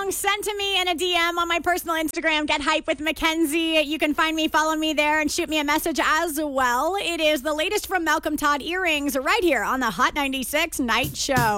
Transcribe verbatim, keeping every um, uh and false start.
song sent to me in a D M on my personal Instagram, Get Hype with Mackenzie. You can find me, follow me there, and shoot me a message as well. It is the latest from Malcolm Todd Earrings right here on the Hot ninety-six Night Show.